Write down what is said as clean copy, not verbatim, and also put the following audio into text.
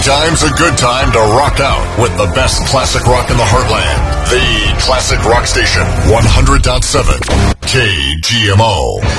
Anytime's a good time to rock out with the best classic rock in the heartland. The Classic Rock Station, 100.7 KGMO.